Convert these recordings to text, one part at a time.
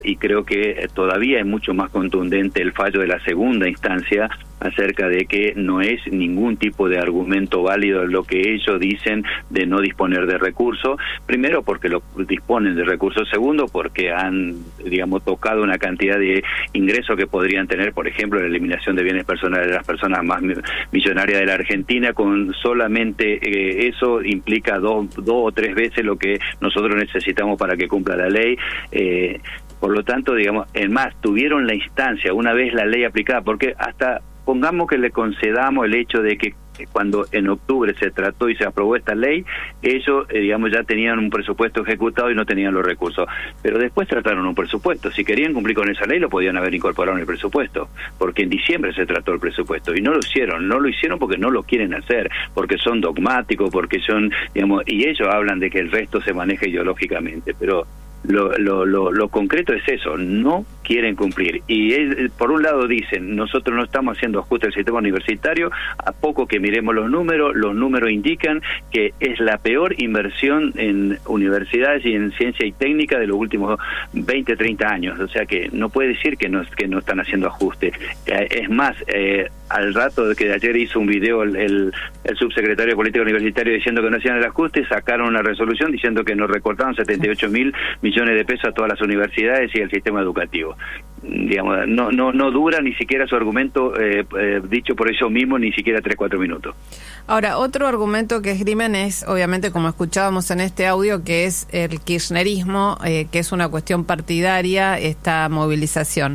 y creo que todavía es mucho más contundente el fallo de la segunda instancia acerca de que no es ningún tipo de argumento válido lo que ellos dicen de no disponer de recursos, primero porque lo disponen de recursos, segundo porque han, digamos, tocado una cantidad de ingresos que podrían tener, por ejemplo, la eliminación de bienes personales de las personas más millonarias de la Argentina, con solamente eso implica dos o tres veces lo que nosotros necesitamos para que cumpla la ley. Por lo tanto, digamos, en más, tuvieron la instancia, una vez la ley aplicada, porque hasta pongamos que le concedamos el hecho de que cuando en octubre se trató y se aprobó esta ley, ellos, digamos, ya tenían un presupuesto ejecutado y no tenían los recursos. Pero después trataron un presupuesto. Si querían cumplir con esa ley, lo podían haber incorporado en el presupuesto, porque en diciembre se trató el presupuesto y no lo hicieron. No lo hicieron porque no lo quieren hacer, porque son dogmáticos, porque son, digamos, y ellos hablan de que el resto se maneja ideológicamente, pero lo concreto es eso, no quieren cumplir. Y por un lado dicen, nosotros no estamos haciendo ajuste al sistema universitario, a poco que miremos los números indican que es la peor inversión en universidades y en ciencia y técnica de los últimos 20, 30 años, o sea que no puede decir que no están haciendo ajuste. Es más, al rato de que ayer hizo un video el subsecretario de Política Universitaria diciendo que no hacían el ajuste, sacaron una resolución diciendo que nos recortaban 78.000 millones de pesos a todas las universidades y el sistema educativo. Digamos, no dura ni siquiera su argumento dicho por ellos mismos, ni siquiera 3-4 minutos. Ahora, otro argumento que esgrimen es, obviamente, como escuchábamos en este audio, que es el kirchnerismo, que es una cuestión partidaria, esta movilización.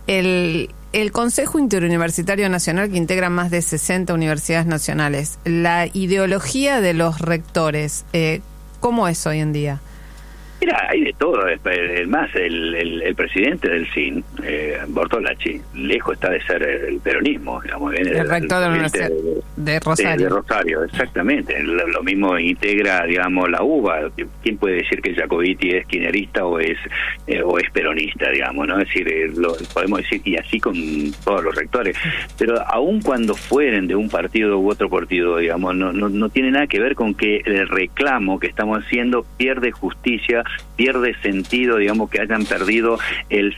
El Consejo Interuniversitario Nacional, que integra más de 60 universidades nacionales, la ideología de los rectores, ¿cómo es hoy en día? Mira, hay de todo. Más, el presidente del CIN, Bortolacci, lejos está de ser el peronismo, digamos, viene el rector de la Universidad de Rosario. De Rosario, exactamente. Lo mismo integra, digamos, la UBA. ¿Quién puede decir que Jacobiti es kirchnerista o es peronista, digamos, no? Es decir, podemos decir, y así con todos los rectores. Pero aun cuando fueren de un partido u otro partido, digamos, no tiene nada que ver con que el reclamo que estamos haciendo pierde justicia, pierde sentido, digamos, que hayan perdido el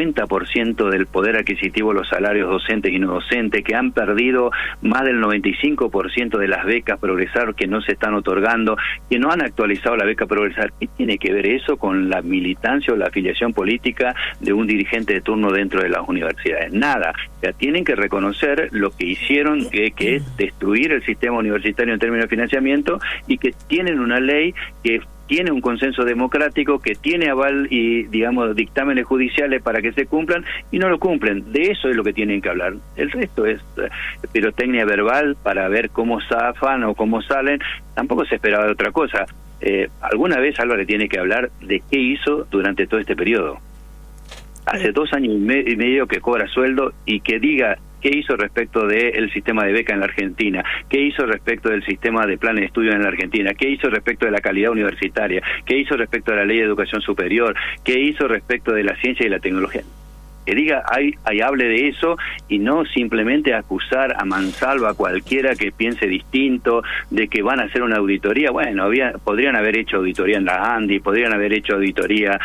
50% del poder adquisitivo los salarios docentes y no docentes, que han perdido más del 95% de las becas Progresar que no se están otorgando, que no han actualizado la beca Progresar. ¿Qué tiene que ver eso con la militancia o la afiliación política de un dirigente de turno dentro de las universidades? Nada. O sea, tienen que reconocer lo que hicieron, que es destruir el sistema universitario en términos de financiamiento, y que tienen una ley que tiene un consenso democrático, que tiene aval y, digamos, dictámenes judiciales para que se cumplan, y no lo cumplen. De eso es lo que tienen que hablar. El resto es pirotecnia verbal para ver cómo zafan o cómo salen. Tampoco se esperaba de otra cosa. Alguna vez Álvarez tiene que hablar de qué hizo durante todo este periodo. Hace 2 años y medio que cobra sueldo, y que diga qué hizo respecto del sistema de beca en la Argentina, qué hizo respecto del sistema de planes de estudio en la Argentina, qué hizo respecto de la calidad universitaria, qué hizo respecto de la ley de educación superior, qué hizo respecto de la ciencia y la tecnología. Que diga, hable de eso, y no simplemente acusar a mansalva a cualquiera que piense distinto, de que van a hacer una auditoría. Bueno, podrían haber hecho auditoría en la ANDI, podrían haber hecho auditoría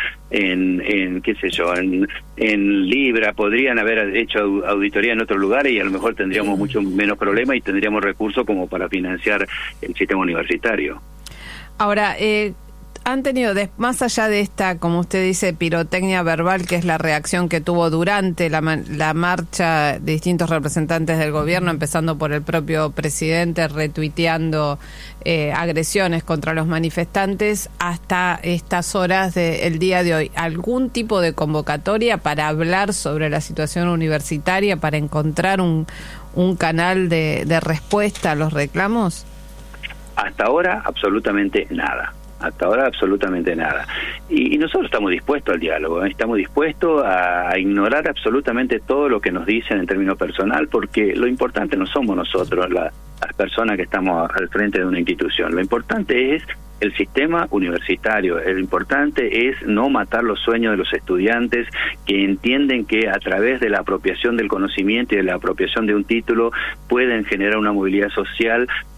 en qué sé yo, en Libra, podrían haber hecho auditoría en otros lugares, y a lo mejor tendríamos mucho menos problemas y tendríamos recursos como para financiar el sistema universitario. Ahora, han tenido, más allá de esta, como usted dice, pirotecnia verbal, que es la reacción que tuvo durante la marcha de distintos representantes del gobierno, empezando por el propio presidente retuiteando agresiones contra los manifestantes, hasta estas horas del día de hoy, ¿algún tipo de convocatoria para hablar sobre la situación universitaria, para encontrar un canal de respuesta a los reclamos? Hasta ahora, absolutamente nada. Hasta ahora absolutamente nada. Y nosotros estamos dispuestos al diálogo, estamos dispuestos a ignorar absolutamente todo lo que nos dicen en términos personal, porque lo importante no somos nosotros, las personas que estamos al frente de una institución. Lo importante es el sistema universitario. Lo importante es no matar los sueños de los estudiantes, que entienden que a través de la apropiación del conocimiento y de la apropiación de un título pueden generar una movilidad social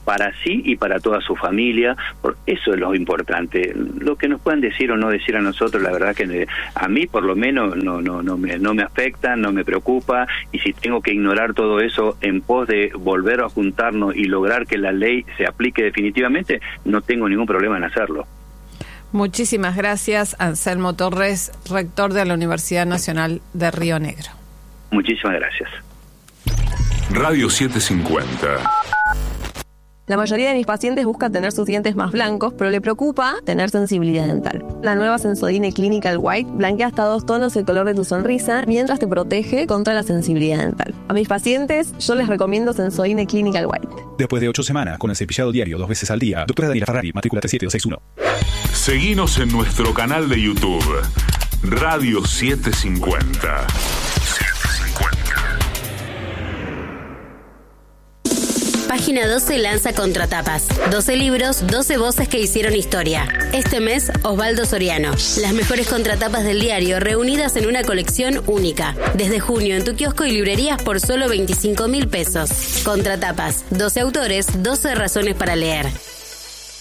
para sí y para toda su familia, porque eso es lo importante. Lo que nos puedan decir o no decir a nosotros, la verdad que a mí por lo menos no me afecta, no me preocupa, y si tengo que ignorar todo eso en pos de volver a juntarnos y lograr que la ley se aplique definitivamente, no tengo ningún problema en hacerlo. Muchísimas gracias, Anselmo Torres, rector de la Universidad Nacional de Río Negro. Muchísimas gracias. Radio 750. La mayoría de mis pacientes busca tener sus dientes más blancos, pero le preocupa tener sensibilidad dental. La nueva Sensodyne Clinical White blanquea hasta 2 tonos el color de tu sonrisa, mientras te protege contra la sensibilidad dental. A mis pacientes, yo les recomiendo Sensodyne Clinical White. Después de 8 semanas, con el cepillado diario 2 veces al día, doctora Daniela Ferrari, matrícula 37261. Seguinos en nuestro canal de YouTube, Radio 750. Página 12 lanza Contratapas. 12 libros, 12 voces que hicieron historia. Este mes, Osvaldo Soriano. Las mejores contratapas del diario reunidas en una colección única. Desde junio en tu kiosco y librerías por solo 25.000 pesos. Contratapas. 12 autores, 12 razones para leer.